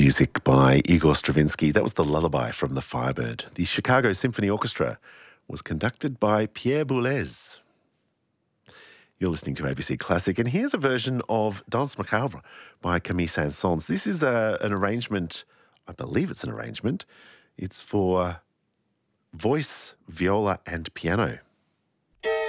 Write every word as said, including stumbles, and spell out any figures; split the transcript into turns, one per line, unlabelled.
Music by Igor Stravinsky. That was the Lullaby from The Firebird. The Chicago Symphony Orchestra was conducted by Pierre Boulez. You're listening to A B C Classic, and here's a version of Danse Macabre by Camille Saint-Saëns. This is a, an arrangement, I believe it's an arrangement. It's for voice, viola and piano.